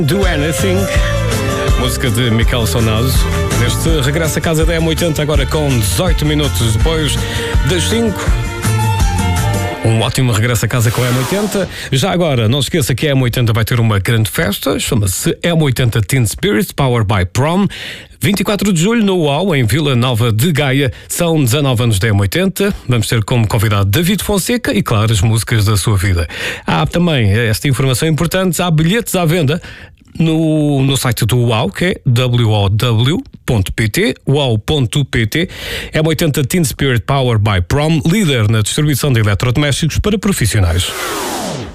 Do Anything, música de Miquel Sonazo. Neste regresso a casa da M80, agora com 18 minutos depois das 5. Um ótimo regresso a casa com a M80. Já agora, não se esqueça que a M80 vai ter uma grande festa, chama-se M80 Teen Spirit Powered by Prom. 24 de julho no UAU, em Vila Nova de Gaia. São 19 anos da M80. Vamos ter como convidado David Fonseca e, claro, as músicas da sua vida. Há também esta informação importante: há bilhetes à venda no site do UAU, que é wow.pt, wow.pt. M80 Teen Spirit Powered by Prom, líder na distribuição de eletrodomésticos para profissionais.